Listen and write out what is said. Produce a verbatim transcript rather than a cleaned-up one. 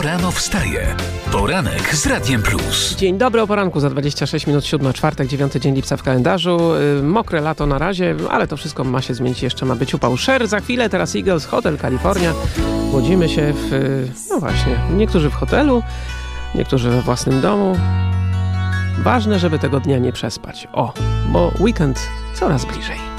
rano wstaje. Poranek z Radiem Plus. Dzień dobry, o poranku za dwadzieścia sześć minut, siódma, czwartek, dziewiąty dzień lipca w kalendarzu. Yy, mokre lato na razie, ale to wszystko ma się zmienić. Jeszcze ma być upał. Cher za chwilę, teraz Eagles, Hotel California. Łodzimy się w, yy, no właśnie, niektórzy w hotelu, niektórzy we własnym domu. Ważne, żeby tego dnia nie przespać. O, bo weekend coraz bliżej.